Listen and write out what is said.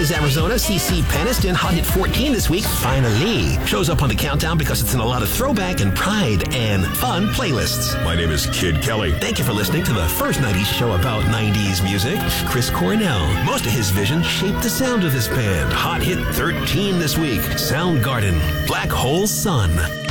Phoenix, Arizona. CeCe Peniston, Hot Hit 14 this week, finally shows up on the countdown because it's in a lot of throwback and pride and fun playlists. My name is Kid Kelly. Thank you for listening to the first 90s show about 90s music. Chris Cornell. Most of his vision shaped the sound of this band. Hot Hit 13 this week, Soundgarden, Black Hole Sun.